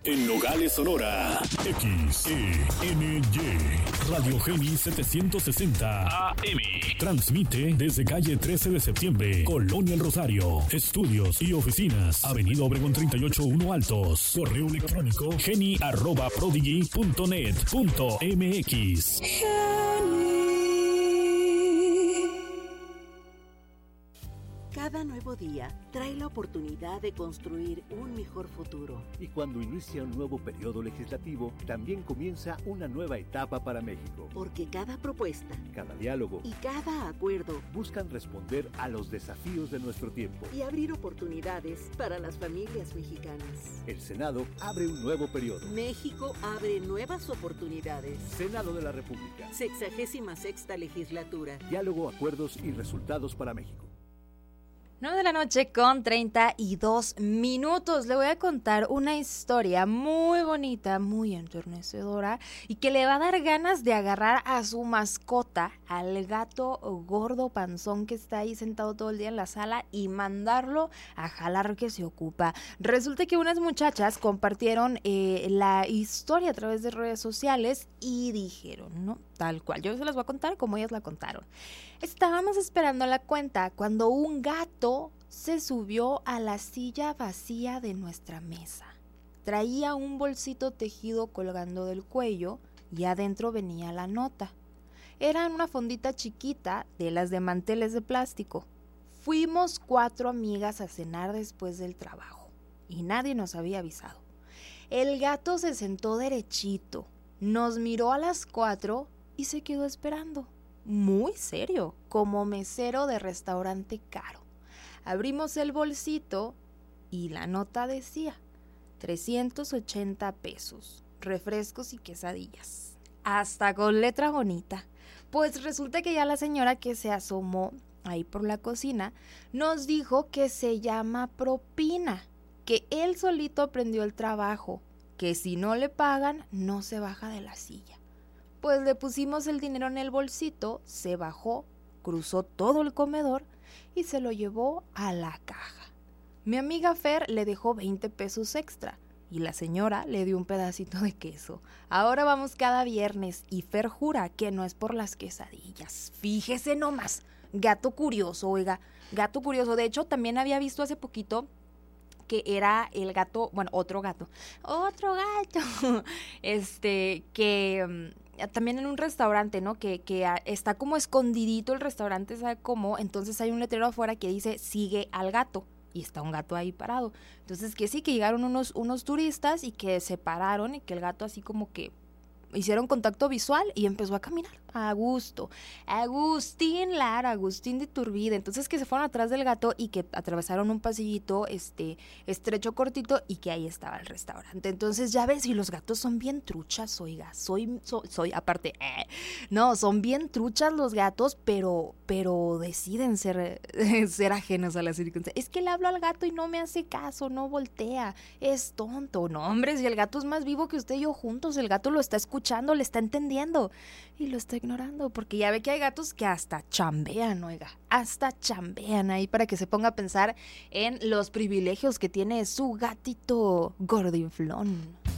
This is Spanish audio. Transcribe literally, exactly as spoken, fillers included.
En Nogales, Sonora, X E N Y, Radio Geni setecientos sesenta A M. Transmite desde calle trece de septiembre, Colonia El Rosario. Estudios y oficinas, Avenida Obregón treinta y ocho uno Altos. Correo electrónico geni arroba prodigy punto net punto m x. Cada nuevo día trae la oportunidad de construir un mejor futuro. Y cuando inicia un nuevo periodo legislativo, también comienza una nueva etapa para México. Porque cada propuesta, cada diálogo y cada acuerdo buscan responder a los desafíos de nuestro tiempo y abrir oportunidades para las familias mexicanas. El Senado abre un nuevo periodo. México abre nuevas oportunidades. Senado de la República. Sexagésima sexta legislatura. Diálogo, acuerdos y resultados para México. nueve de la noche con treinta y dos minutos. Le voy a contar una historia muy bonita, muy enternecedora y que le va a dar ganas de agarrar a su mascota, al gato gordo panzón que está ahí sentado todo el día en la sala y mandarlo a jalar que se ocupa. Resulta que unas muchachas compartieron eh, la historia a través de redes sociales y dijeron, ¿no? Tal cual, yo se las voy a contar como ellas la contaron. Estábamos esperando la cuenta cuando un gato se subió a la silla vacía de nuestra mesa. Traía un bolsito tejido colgando del cuello y adentro venía la nota. Era una fondita chiquita de las de manteles de plástico. Fuimos cuatro amigas a cenar después del trabajo y nadie nos había avisado. El gato se sentó derechito, nos miró a las cuatro y se quedó esperando. Muy serio, como mesero de restaurante caro. Abrimos el bolsito y la nota decía trescientos ochenta pesos, refrescos y quesadillas. Hasta con letra bonita. Pues resulta que ya la señora que se asomó ahí por la cocina nos dijo que se llama propina, que él solito aprendió el trabajo, que si no le pagan no se baja de la silla. Pues le pusimos el dinero en el bolsito, se bajó, cruzó todo el comedor y se lo llevó a la caja. Mi amiga Fer le dejó veinte pesos extra y la señora le dio un pedacito de queso. Ahora vamos cada viernes y Fer jura que no es por las quesadillas. Fíjese nomás, gato curioso, oiga, gato curioso. De hecho, también había visto hace poquito que era el gato, bueno, otro gato, otro gato, este, que um, también en un restaurante, ¿no? Que, que a, está como escondidito el restaurante, ¿sabe cómo? Entonces hay un letrero afuera que dice, sigue al gato, y está un gato ahí parado. Entonces que sí, que llegaron unos, unos turistas y que se pararon y que el gato así como que hicieron contacto visual y empezó a caminar a gusto. Agustín Lara, Agustín de Iturbide. Entonces que se fueron atrás del gato y que atravesaron un pasillito este estrecho, cortito, y que ahí estaba el restaurante. Entonces ya ves, y los gatos son bien truchas, oiga. Soy, soy, soy aparte, eh, no, son bien truchas los gatos, pero, pero deciden ser, ser ajenos a la circunstancia. Es que le hablo al gato y no me hace caso, no voltea, es tonto. No, hombre, si el gato es más vivo que usted y yo juntos, el gato lo está escuchando, le está entendiendo y lo está ignorando, porque ya ve que hay gatos que hasta chambean, oiga, hasta chambean ahí para que se ponga a pensar en los privilegios que tiene su gatito gordinflón.